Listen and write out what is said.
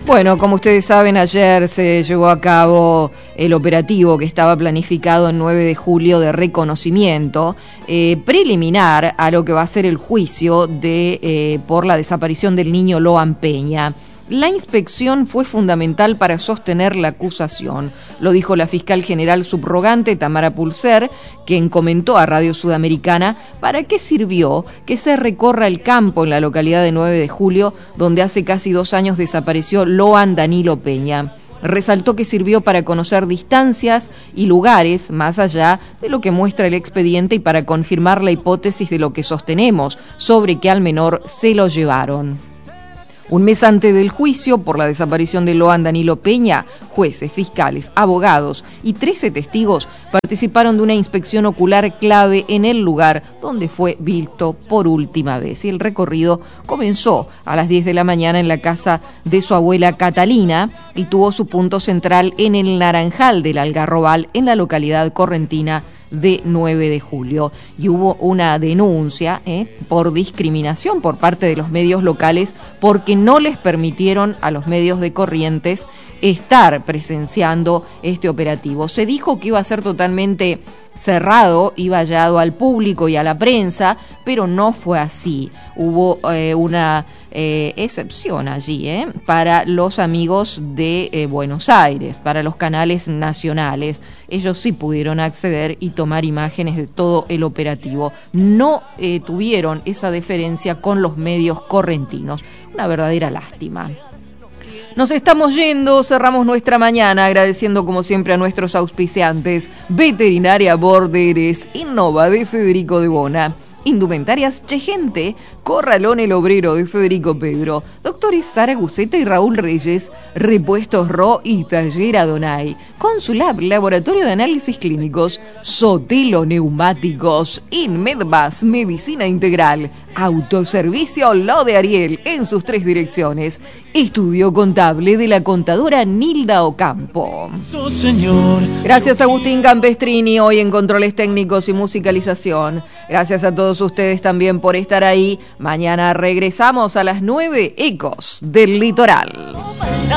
Bueno, como ustedes saben, ayer se llevó a cabo el operativo que estaba planificado el 9 de julio de reconocimiento preliminar a lo que va a ser el juicio por la desaparición del niño Loan Peña. La inspección fue fundamental para sostener la acusación, lo dijo la fiscal general subrogante Tamara Pulser, quien comentó a Radio Sudamericana para qué sirvió que se recorra el campo en la localidad de 9 de julio, donde hace casi 2 años desapareció Loan Danilo Peña. Resaltó que sirvió para conocer distancias y lugares más allá de lo que muestra el expediente y para confirmar la hipótesis de lo que sostenemos sobre que al menor se lo llevaron. Un mes antes del juicio por la desaparición de Loan Danilo Peña, jueces, fiscales, abogados y 13 testigos participaron de una inspección ocular clave en el lugar donde fue visto por última vez. Y el recorrido comenzó a las 10 de la mañana en la casa de su abuela Catalina y tuvo su punto central en el Naranjal del Algarrobal, en la localidad correntina de 9 de julio. Y hubo una denuncia por discriminación por parte de los medios locales porque no les permitieron a los medios de Corrientes estar presenciando este operativo. Se dijo que iba a ser totalmente cerrado y vallado al público y a la prensa, pero no fue así. Hubo una excepción allí para los amigos de Buenos Aires, para los canales nacionales. Ellos sí pudieron acceder y tomar imágenes de todo el operativo. No tuvieron esa deferencia con los medios correntinos. Una verdadera lástima. Nos estamos yendo, cerramos nuestra mañana agradeciendo como siempre a nuestros auspiciantes: Veterinaria Borderes, Innova de Federico de Bona, Indumentarias Chegente, Corralón El Obrero de Federico Pedro, Doctores Sara Guceta y Raúl Reyes, Repuestos Ro y Taller Adonai, Consulab, Laboratorio de Análisis Clínicos, Sotelo Neumáticos, Inmedbas, Medicina Integral, Autoservicio Lo de Ariel en sus 3 direcciones, Estudio Contable de la contadora Nilda Ocampo. Gracias a Agustín Campestrini hoy en Controles Técnicos y Musicalización. Gracias a todos ustedes también por estar ahí. Mañana regresamos a las 9, Ecos del Litoral.